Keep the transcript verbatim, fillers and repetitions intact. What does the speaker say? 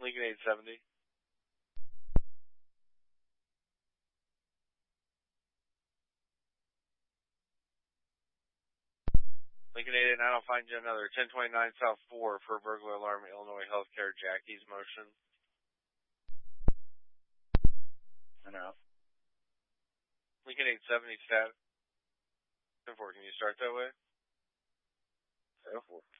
Lincoln eight seventy. Lincoln eight eight nine, I'll find you another. ten twenty-nine South four for burglar alarm, Illinois Healthcare, Jackie's motion. And out. Lincoln eight seventy, stat. ten four, can you start that way? ten four.